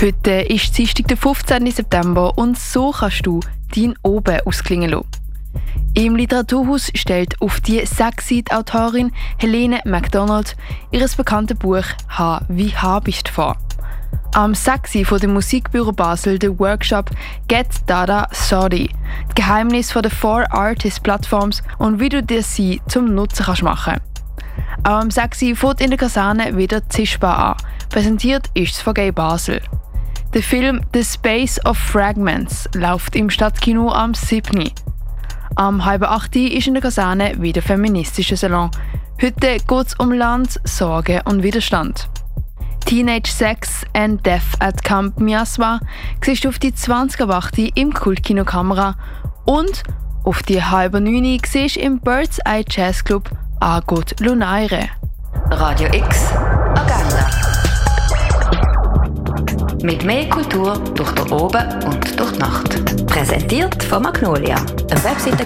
Heute ist Dienstag, der 15. September und so kannst du deinen Oben ausklingen lassen. Im Literaturhaus stellt auf die Sechsseite-Autorin Helene MacDonald ihr bekanntes Buch «H wie Habicht» vor. Am 6. von dem Musikbüro Basel der Workshop «Get Dada Sorry» – das Geheimnis von den 4 Artist-Plattforms und wie du dir sie zum Nutzen kannst machen. Auch am 6. fängt in der Kaserne wieder die Zischbar an. Präsentiert ist es von Gay Basel. Der Film «The Space of Fragments» läuft im Stadtkino am 7. Am 7:30 ist in der Kaserne wieder feministischer Salon. Heute geht es um Land, Sorge und Widerstand. Teenage Sex and Death at Camp Miasma siehst du auf die 20:08 im Kultkino Kamera und auf die 8:30 siehst du im Bird's Eye Jazz Club Agot Lunaire. Radio X Agenda. Mit mehr Kultur durch den Oben und durch die Nacht. Präsentiert von Magnolia, eine Webseite